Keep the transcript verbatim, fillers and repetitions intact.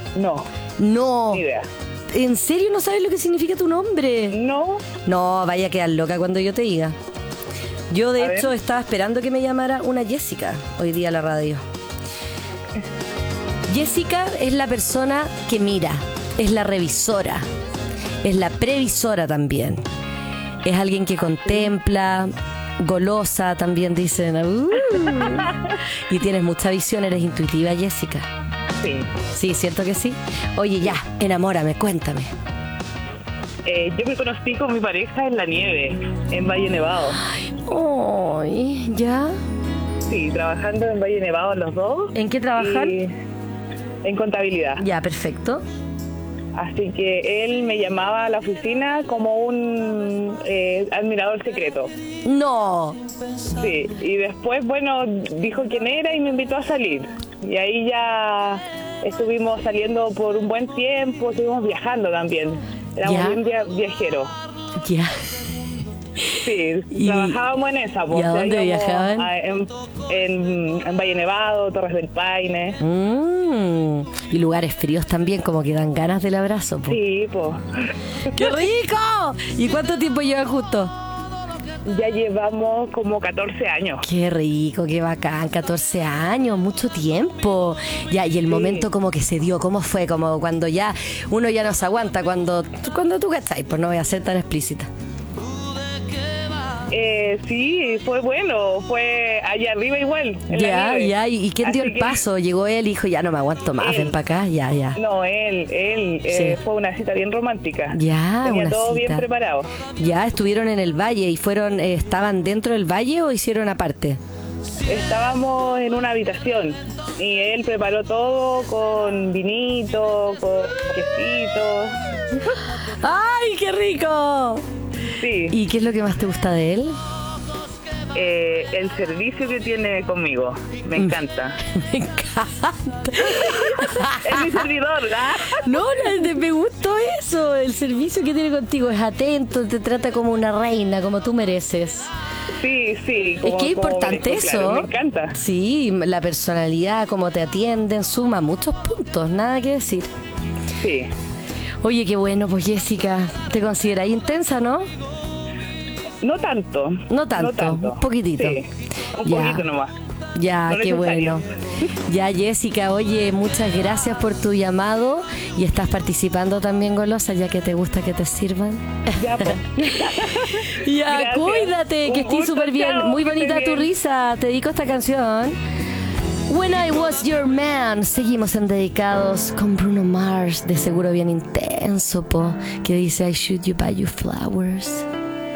No, No. ni idea. ¿En serio no sabes lo que significa tu nombre? No, No, vaya a quedar loca cuando yo te diga. Yo de A hecho ver. estaba esperando que me llamara una Jessica hoy día a la radio. Jessica es la persona que mira, es la revisora, es la previsora también. Es alguien que contempla, golosa también dicen. Uh. Y tienes mucha visión, eres intuitiva, Jessica. sí. Sí, ¿cierto que sí? Oye, ya, enamórame, cuéntame. Eh, yo me conocí con mi pareja en la nieve, en Valle Nevado. Ay, ¿ya? Sí, trabajando en Valle Nevado los dos. ¿En qué trabajan? Y en contabilidad. Ya, perfecto. Así que él me llamaba a la oficina como un eh, admirador secreto. No. Sí, y después, bueno, dijo quién era y me invitó a salir. Y ahí ya estuvimos saliendo por un buen tiempo, estuvimos viajando también. Éramos Ya. bien via- viajeros. Ya. Sí, Y- trabajábamos en esa. pues, ¿y a ya dónde íbamos viajaban? a- en, en, en Valle Nevado, Torres del Paine. Mm, y lugares fríos también, como que dan ganas del abrazo. Po. Sí, pues. ¡Qué rico! ¿Y cuánto tiempo llevan juntos? Ya llevamos como catorce años. Qué rico, qué bacán, catorce años, mucho tiempo. Ya, y el momento como que se dio, ¿cómo fue? Como cuando ya uno ya no se aguanta, cuando, cuando tú cachai, pues no voy a ser tan explícita. Eh, sí, fue bueno, fue allá arriba igual. En la Ya, nieve. ya, ¿y y quién dio Así el que- paso? Llegó él y dijo, ya no me aguanto más, Él. ven para acá, ya, ya. No, él, él, eh, Sí. fue una cita bien romántica. Ya, Tenía una todo cita. bien preparado. Ya, estuvieron en el valle y fueron, eh, ¿estaban dentro del valle o hicieron aparte? Estábamos en una habitación y él preparó todo con vinito, con quesito. ¡Ay, qué rico! Sí, ¿Y qué es lo que más te gusta de él? eh, el servicio que tiene conmigo, me encanta. Me encanta. Es mi servidor, ¿ah? No, no, me gustó eso. El servicio que tiene contigo es atento, te trata como una reina, como tú mereces. Sí, sí. Es como- que es como importante merezco, eso. claro, me encanta. Sí, la personalidad, cómo te atienden, suma muchos puntos, nada que decir. Sí. Oye, qué bueno, pues Jessica, te consideras intensa, ¿no? No tanto. No tanto, un poquitito. Sí, un Ya. poquito nomás. Ya, No qué necesario. bueno. Ya, Jessica, oye, muchas gracias por tu llamado y estás participando también, golosa, ya que te gusta que te sirvan. Ya, pues. Ya, Gracias. cuídate, que Un estés gusto, súper bien. chao, Muy que bonita estés tu bien. risa. Te dedico esta canción. When I Was Your Man. Seguimos en Dedicados con Bruno Mars, de seguro bien intenso, po, que dice I should you buy you flowers.